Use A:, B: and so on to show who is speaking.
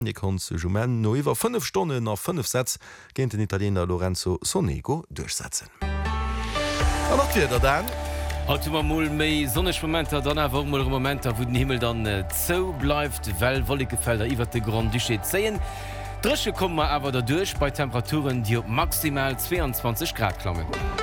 A: Jumen no iwwer 5 Stunden nach 5 Sätz géint den Italiener Lorenzo Sonego durchsetzen. Wat wie dann?
B: Automobil méi sonnech Momenter dann awer Momenter, wo den Himmel dann zo bleifft, well wollige Felder iwwer de Grand Duché zeien. Dresche kommen awer der duch bei Temperaturen, die op maximal 22 Grad klammen.